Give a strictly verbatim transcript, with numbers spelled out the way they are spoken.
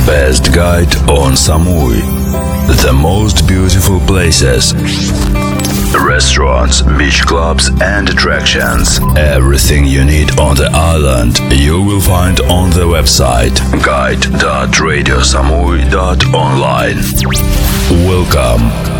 Best guide on Samui. The most beautiful places, restaurants, beach clubs and attractions. Everything you need on the island you will find on the website guide dot radio samui dot online. Welcome.